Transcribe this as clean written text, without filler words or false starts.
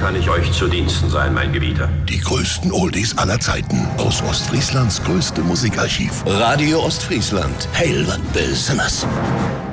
kann ich euch zu Diensten sein, mein Gebieter? Die größten Oldies aller Zeiten aus Ostfrieslands größte Musikarchiv. Radio Ostfriesland. Heil wat besonders.